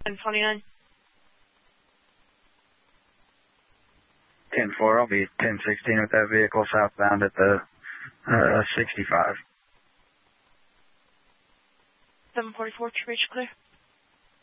1029. 10-4, I'll be 1016 with that vehicle southbound at the 65. 744 to reach clear.